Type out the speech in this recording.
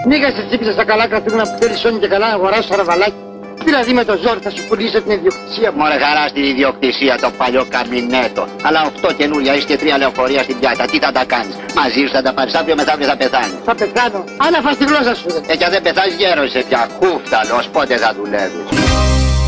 Νίγασε τσίπησα στα καλά καθούμενα που θέλεις όνει και καλά να αγοράσεις σαραβαλάκι. Δηλαδή με το ζόρι θα σου πουλήσω την ιδιοκτησία μου. Μωρέ χαρά στην ιδιοκτησία το παλιό καμινέτο. Αλλά 8 καινούρια είσαι και 3 λεωφορεία στην πιάτα. Τι θα τα κάνεις? Μαζί σου θα τα πάρεις αύριο, μεθαύριο θα πεθάνεις. Θα πεθάνω. Αν αφάς τη γλώσσα σου. Και αν δεν πεθάνεις γέρος είσαι πια. Κούφταλος, πότε θα δουλεύεις?